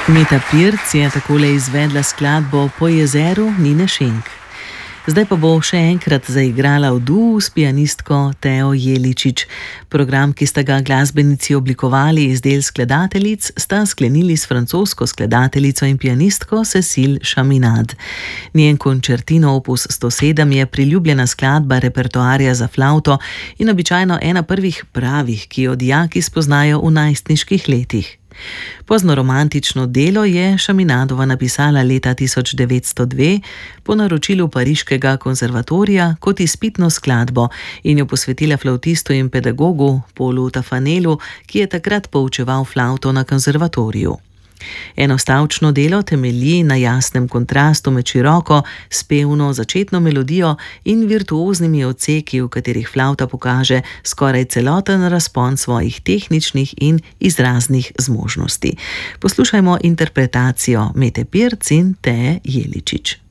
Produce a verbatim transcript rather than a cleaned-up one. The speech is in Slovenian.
Meta Pirc je takole izvedla skladbo Po jezeru Nine Šenk. Zdaj pa bo še enkrat zaigrala v duu s pianistko Teo Jeličič. Program, ki sta ga glasbenici oblikovali iz del skladateljic, sta sklenili s francosko skladateljico in pianistko Cécile Chaminade. Njen končertino opus sto sedem je priljubljena skladba repertoarja za flavto in običajno ena prvih pravih, ki jo dijaki spoznajo v najstniških letih. Poznoromantično delo je Chaminadova napisala leta tisoč devetsto dve po naročilu Pariškega konservatorija kot izpitno skladbo in jo posvetila flavtistu in pedagogu Paulu Tafanelu, ki je takrat poučeval flavto na konservatoriju. Enostavčno delo temelji na jasnem kontrastu med široko, spevno začetno melodijo in virtuoznimi odseki, v katerih flavta pokaže skoraj celoten razpon svojih tehničnih in izraznih zmožnosti. Poslušajmo interpretacijo Mete Pirc in Tee Jeličič.